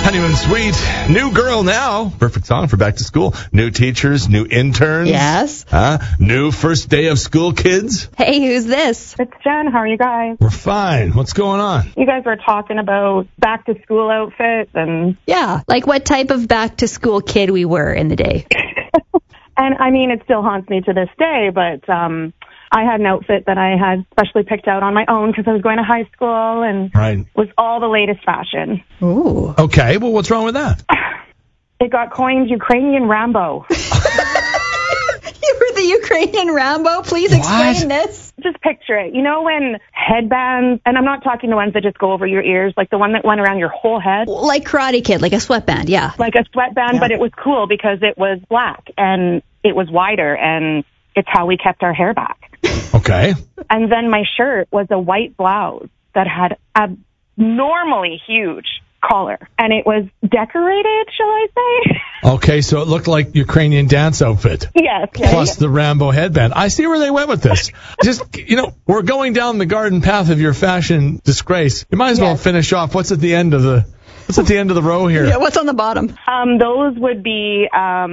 Honeymoon Suite, new girl now. Perfect song for back to school. New teachers, new interns. Yes. New first day of school kids. Hey, who's this? It's Jen. How are you guys? We're fine. What's going on? You guys were talking about back to school outfits and... Yeah, like what type of back to school kid we were in the day. And I mean, it still haunts me to this day, but I had an outfit that I had specially picked out on my own because I was going to high school and was all the latest fashion. Ooh. Okay, well, what's wrong with that? It got coined Ukrainian Rambo. You were the Ukrainian Rambo? Please explain this. Just picture it. You know when headbands, and I'm not talking the ones that just go over your ears, like the one that went around your whole head. Like Karate Kid, like a sweatband, yeah. Like a sweatband, but it was cool because it was black and it was wider, and it's how we kept our hair back. Okay. And then my shirt was a white blouse that had a normally huge collar, and it was decorated, shall I say? Okay, so it looked like Ukrainian dance outfit. Yes. Plus the Rambo headband. I see where they went with this. Just, we're going down the garden path of your fashion disgrace. You might as well finish off. What's at the end of the row here? Yeah, what's on the bottom? Those would be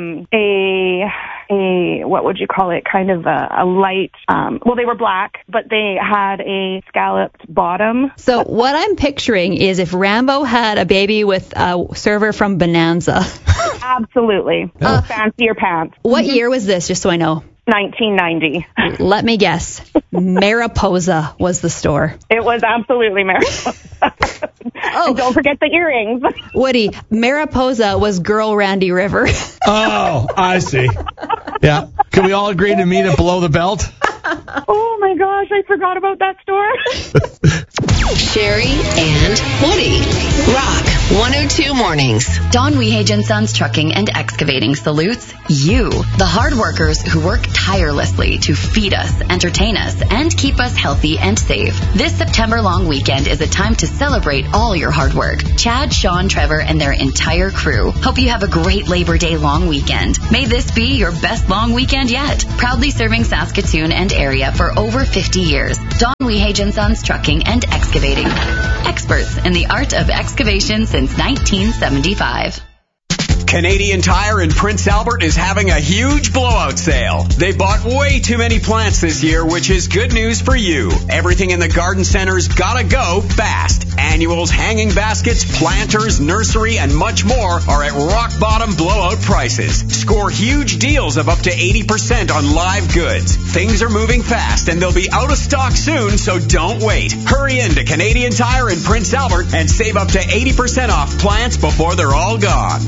a what would you call it? Kind of a light. Well, they were black, but they had a scalloped bottom. So what I'm picturing is if Rambo had a baby with a server from Bonanza. Absolutely. Fancier pants. What year was this, just so I know? 1990. Let me guess. Mariposa was the store. It was absolutely Mariposa. And don't forget the earrings. Woody, Mariposa was Girl Randy River. Oh, I see. Yeah. Can we all agree to meet at Below the Belt? Oh, my gosh. I forgot about that store. Sherry and Woody. Rock 102 Mornings. Don Weehage & Sons Trucking and Excavating salutes you, the hard workers who work tirelessly to feed us, entertain us, and keep us healthy and safe. This September long weekend is a time to celebrate all your hard work. Chad, Sean, Trevor, and their entire crew hope you have a great Labor Day long weekend. May this be your best long weekend yet. Proudly serving Saskatoon and area for over 50 years. Don Weehage & Sons Trucking and Excavating. Experts in the art of excavation since 1975. Canadian Tire in Prince Albert is having a huge blowout sale. They bought way too many plants this year, which is good news for you. Everything in the garden center's gotta go fast. Annuals, hanging baskets, planters, nursery, and much more are at rock bottom blowout prices. Score huge deals of up to 80% on live goods. Things are moving fast and they'll be out of stock soon, so don't wait. Hurry into Canadian Tire in Prince Albert and save up to 80% off plants before they're all gone.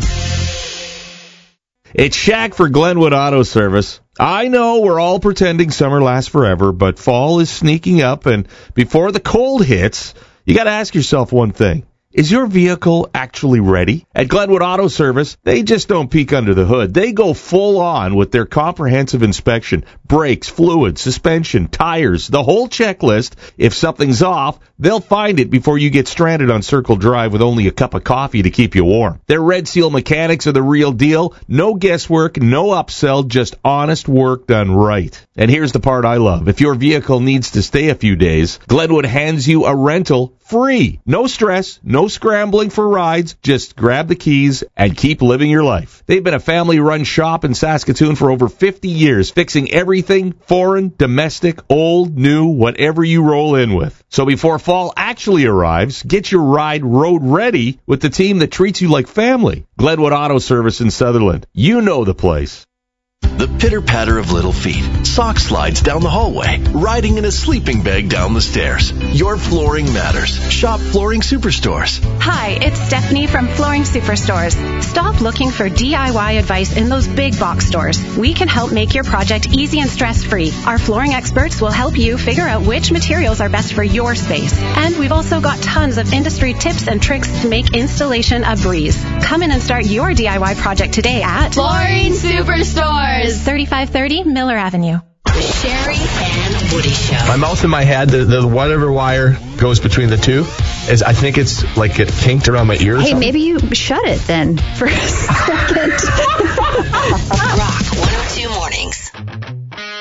It's Shaq for Glenwood Auto Service. I know we're all pretending summer lasts forever, but fall is sneaking up, and before the cold hits, you got to ask yourself one thing. Is your vehicle actually ready? At Glenwood Auto Service, they just don't peek under the hood. They go full on with their comprehensive inspection. Brakes, fluids, suspension, tires, the whole checklist. If something's off, they'll find it before you get stranded on Circle Drive with only a cup of coffee to keep you warm. Their Red Seal mechanics are the real deal. No guesswork, no upsell, just honest work done right. And here's the part I love. If your vehicle needs to stay a few days, Glenwood hands you a rental free. No stress, no scrambling for rides. Just grab the keys and keep living your life. They've been a family-run shop in Saskatoon for over 50 years, fixing everything foreign, domestic, old, new, whatever you roll in with. So before fall actually arrives, get your ride road ready with the team that treats you like family. Glenwood Auto Service in Sutherland. You know the place. The pitter-patter of little feet, sock slides down the hallway, riding in a sleeping bag down the stairs. Your flooring matters. Shop Flooring Superstores. Hi, it's Stephanie from Flooring Superstores. Stop looking for DIY advice in those big box stores. We can help make your project easy and stress-free. Our flooring experts will help you figure out which materials are best for your space. And we've also got tons of industry tips and tricks to make installation a breeze. Come in and start your DIY project today at Flooring Superstores. 3530 Miller Avenue. The Sherry and Woody Show. My mouth and my head, the whatever wire goes between the two, is I think it's like it kinked around my ear or something. Maybe you shut it then for a second. Rock 102 Mornings.